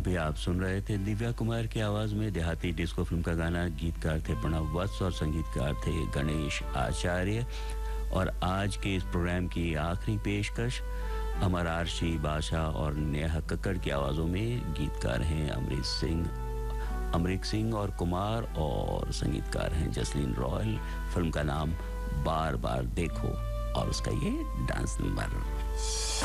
अभी आप सुन रहे थे दिव्या कुमार की आवाज़ में देहाती डिस्को फिल्म का गाना। गीतकार थे प्रणव वत्स और संगीतकार थे गणेश आचार्य। और आज के इस प्रोग्राम की आखिरी पेशकश अमर आरशी, बादशाह और नेहा कक्कड़ की आवाज़ों में। गीतकार हैं अमरीक सिंह और कुमार और संगीतकार हैं जसलीन रॉयल। फिल्म का नाम बार बार देखो और उसका ये डांस नंबर।